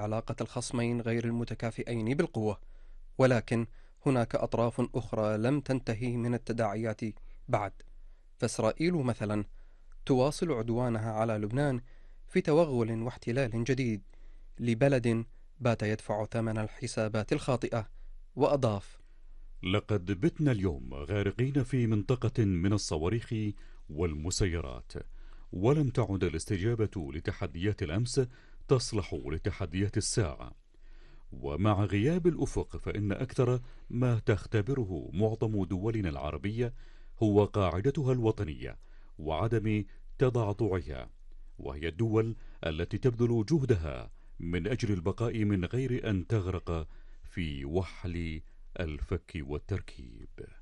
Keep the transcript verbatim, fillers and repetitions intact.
علاقة الخصمين غير المتكافئين بالقوة، ولكن هناك أطراف أخرى لم تنتهي من التداعيات بعد. فإسرائيل مثلا تواصل عدوانها على لبنان في توغل واحتلال جديد لبلد بات يدفع ثمن الحسابات الخاطئة. وأضاف: لقد بتنا اليوم غارقين في منطقة من الصواريخ والمسيرات، ولم تعد الاستجابة لتحديات الأمس تصلح لتحديات الساعة. ومع غياب الأفق، فإن أكثر ما تختبره معظم دولنا العربية هو قاعدتها الوطنية وعدم تضعضعها، وهي الدول التي تبذل جهدها من أجل البقاء من غير أن تغرق في وحل الفك والتركيب.